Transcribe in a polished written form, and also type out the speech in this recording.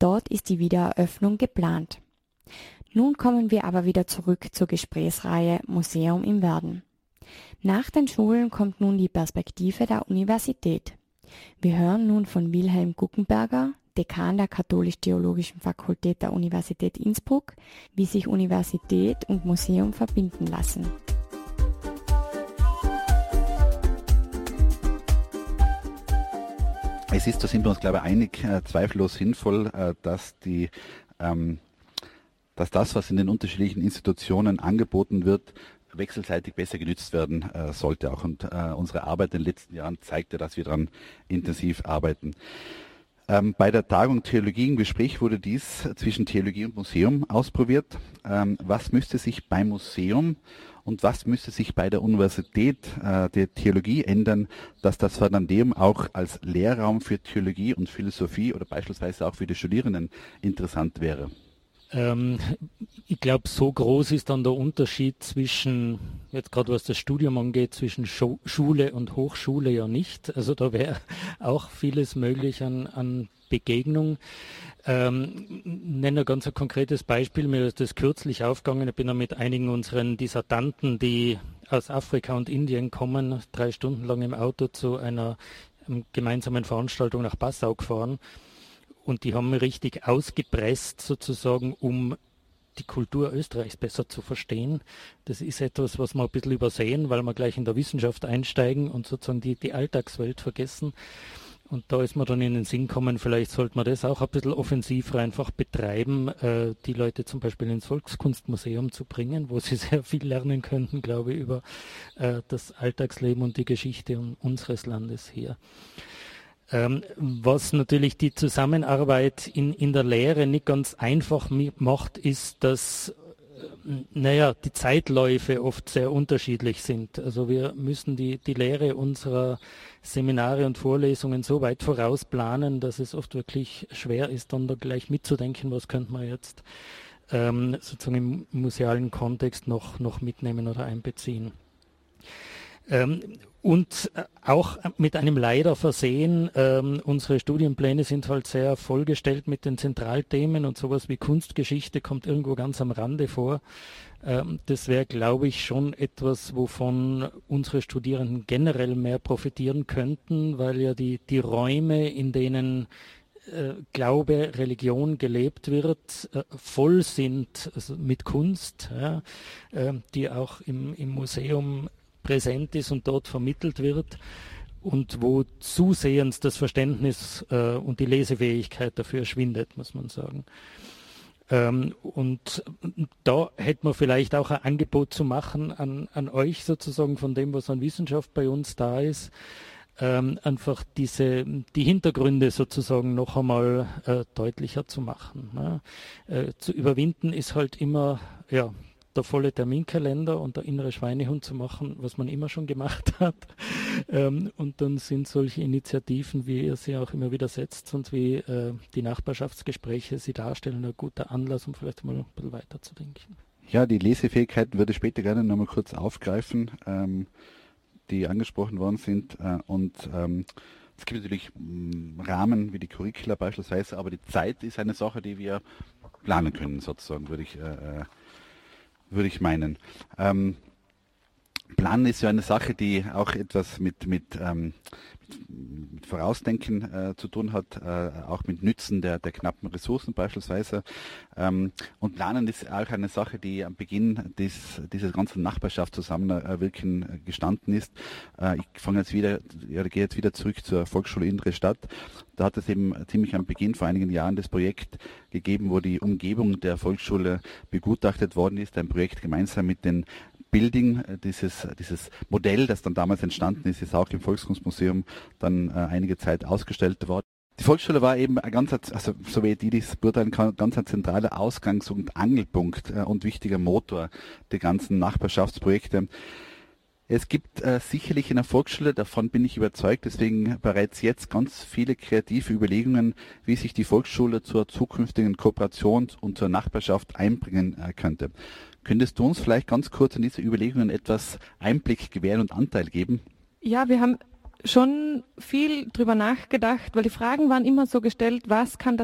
Dort ist die Wiedereröffnung geplant. Nun kommen wir aber wieder zurück zur Gesprächsreihe Museum im Werden. Nach den Schulen kommt nun die Perspektive der Universität. Wir hören nun von Wilhelm Guckenberger, Dekan der Katholisch-Theologischen Fakultät der Universität Innsbruck, wie sich Universität und Museum verbinden lassen. Es ist, da sind wir uns, glaube ich, einig, zweifellos sinnvoll, dass das, was in den unterschiedlichen Institutionen angeboten wird, wechselseitig besser genützt werden sollte auch. Und unsere Arbeit in den letzten Jahren zeigte, dass wir daran intensiv arbeiten. Bei der Tagung Theologie im Gespräch wurde dies zwischen Theologie und Museum ausprobiert. Was müsste sich beim Museum und was müsste sich bei der Universität der Theologie ändern, dass das Fernandeum auch als Lehrraum für Theologie und Philosophie oder beispielsweise auch für die Studierenden interessant wäre? Ich glaube, so groß ist dann der Unterschied zwischen, jetzt gerade was das Studium angeht, zwischen Schule und Hochschule ja nicht. Also da wäre auch vieles möglich an Begegnung. Nenne ein ganz konkretes Beispiel, mir ist das kürzlich aufgegangen. Ich bin da mit einigen unseren Dissertanten, die aus Afrika und Indien kommen, 3 Stunden lang im Auto zu einer gemeinsamen Veranstaltung nach Passau gefahren. Und die haben mich richtig ausgepresst, sozusagen, um die Kultur Österreichs besser zu verstehen. Das ist etwas, was wir ein bisschen übersehen, weil wir gleich in der Wissenschaft einsteigen und sozusagen die Alltagswelt vergessen. Und da ist mir dann in den Sinn gekommen, vielleicht sollte man das auch ein bisschen offensiver einfach betreiben, die Leute zum Beispiel ins Volkskunstmuseum zu bringen, wo sie sehr viel lernen könnten, glaube ich, über das Alltagsleben und die Geschichte unseres Landes hier. Was natürlich die Zusammenarbeit in der Lehre nicht ganz einfach macht, ist, dass die Zeitläufe oft sehr unterschiedlich sind. Also wir müssen die Lehre unserer Seminare und Vorlesungen so weit vorausplanen, dass es oft wirklich schwer ist, dann da gleich mitzudenken, was könnte man jetzt sozusagen im musealen Kontext noch mitnehmen oder einbeziehen. Und auch mit einem Leider versehen, unsere Studienpläne sind halt sehr vollgestellt mit den Zentralthemen und sowas wie Kunstgeschichte kommt irgendwo ganz am Rande vor. Das wäre, glaube ich, schon etwas, wovon unsere Studierenden generell mehr profitieren könnten, weil ja die Räume, in denen Glaube, Religion gelebt wird, voll sind, also mit Kunst, ja, die auch im Museum präsent ist und dort vermittelt wird und wo zusehends das Verständnis und die Lesefähigkeit dafür schwindet, muss man sagen. Und da hätte man vielleicht auch ein Angebot zu machen an euch sozusagen von dem, was an Wissenschaft bei uns da ist, einfach die Hintergründe sozusagen noch einmal deutlicher zu machen. Ne? Zu überwinden ist halt immer, der volle Terminkalender und der innere Schweinehund zu machen, was man immer schon gemacht hat. Und dann sind solche Initiativen, wie ihr sie auch immer wieder setzt und wie die Nachbarschaftsgespräche sie darstellen, ein guter Anlass, um vielleicht mal ein bisschen weiterzudenken. Ja, die Lesefähigkeiten würde ich später gerne nochmal kurz aufgreifen, die angesprochen worden sind. Es gibt natürlich Rahmen wie die Curricula beispielsweise, aber die Zeit ist eine Sache, die wir planen können, sozusagen, würde ich meinen. Planen ist ja eine Sache, die auch etwas mit Vorausdenken zu tun hat, auch mit Nützen der knappen Ressourcen beispielsweise. Und Planen ist auch eine Sache, die am Beginn dieses ganzen Nachbarschaftszusammenwirken gestanden ist. Ich gehe jetzt wieder zurück zur Volksschule Innere Stadt. Da hat es eben ziemlich am Beginn vor einigen Jahren das Projekt gegeben, wo die Umgebung der Volksschule begutachtet worden ist. Ein Projekt gemeinsam mit den Building, dieses Modell, das dann damals entstanden ist, ist auch im Volkskunstmuseum dann einige Zeit ausgestellt worden. Die Volksschule war eben so wie die das beurteilen kann, ganz ein zentraler Ausgangs- und Angelpunkt und wichtiger Motor der ganzen Nachbarschaftsprojekte. Es gibt sicherlich in der Volksschule, davon bin ich überzeugt, deswegen bereits jetzt ganz viele kreative Überlegungen, wie sich die Volksschule zur zukünftigen Kooperation und zur Nachbarschaft einbringen könnte. Könntest du uns vielleicht ganz kurz in diese Überlegungen etwas Einblick gewähren und Anteil geben? Ja, wir haben schon viel drüber nachgedacht, weil die Fragen waren immer so gestellt, was kann das